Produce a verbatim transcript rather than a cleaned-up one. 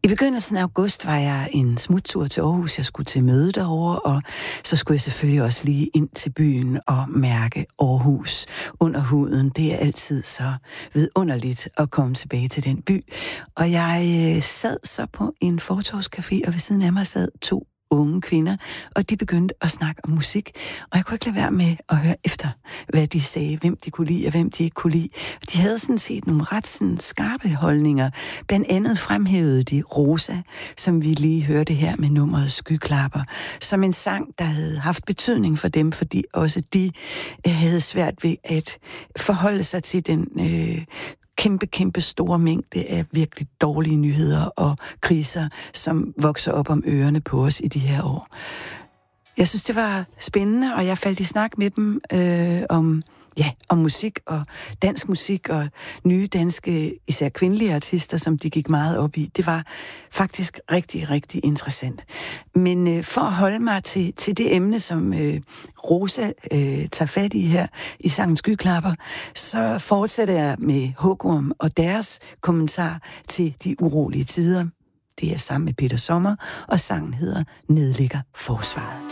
I begyndelsen af august var jeg en smuttur til Aarhus. Jeg skulle til møde derovre, og så skulle jeg selvfølgelig også lige ind til byen og mærke Aarhus under huden. Det er altid så vidunderligt at komme tilbage til den by. Og jeg sad så på en fortovscafé, og ved siden af mig sad to unge kvinder, og de begyndte at snakke om musik, og jeg kunne ikke lade være med at høre efter, hvad de sagde, hvem de kunne lide, og hvem de ikke kunne lide. De havde sådan set nogle ret sådan skarpe holdninger. Blandt andet fremhævede de Rosa, som vi lige hørte her med nummeret Skyklapper, som en sang, der havde haft betydning for dem, fordi også de havde svært ved at forholde sig til den øh, kæmpe, kæmpe store mængde af virkelig dårlige nyheder og kriser, som vokser op om ørerne på os i de her år. Jeg synes, det var spændende, og jeg faldt i snak med dem øh, om, ja, om musik og dansk musik og nye danske, især kvindelige artister, som de gik meget op i. Det var faktisk rigtig, rigtig interessant. Men øh, for at holde mig til, til det emne, som øh, Rosa øh, tager fat i her i sangen Skyklapper, så fortsætter jeg med Hugorm og deres kommentar til de urolige tider. Det er sammen med Peter Sommer, og sangen hedder Nedlægger Forsvaret.